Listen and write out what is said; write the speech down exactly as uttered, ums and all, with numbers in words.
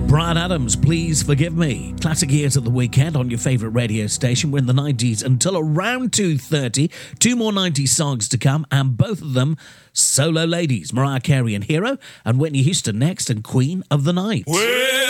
Bryan Adams, Please Forgive Me. Classic years at the weekend on your favourite radio station. We're in the nineties until around two thirty. Two more nineties songs to come, and both of them solo ladies. Mariah Carey and Hero, and Whitney Houston next, and Queen of the Night. Well,